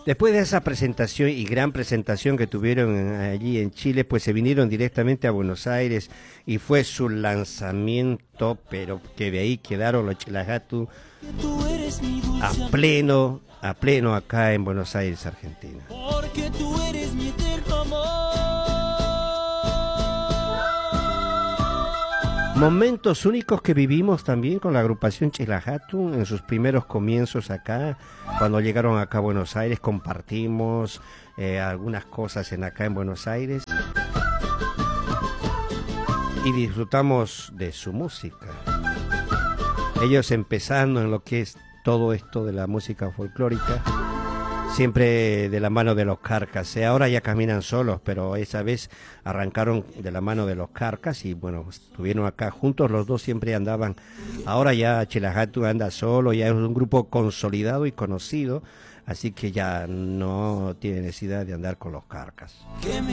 Después de esa presentación y gran presentación que tuvieron allí en Chile, pues se vinieron directamente a Buenos Aires y fue su lanzamiento, pero que de ahí quedaron los Chilagatu a pleno acá en Buenos Aires, Argentina. Porque tú eres mi eterno amor. Momentos únicos que vivimos también con la agrupación Chilagatu en sus primeros comienzos acá, cuando llegaron acá a Buenos Aires, compartimos algunas cosas acá en Buenos Aires y disfrutamos de su música. Ellos empezando en lo que es todo esto de la música folclórica, siempre de la mano de los Carcas. Ahora ya caminan solos, pero esa vez arrancaron de la mano de los Carcas y bueno, estuvieron acá juntos, los dos siempre andaban. Ahora ya Chilagatu anda solo, ya es un grupo consolidado y conocido, así que ya no tiene necesidad de andar con los Carcas.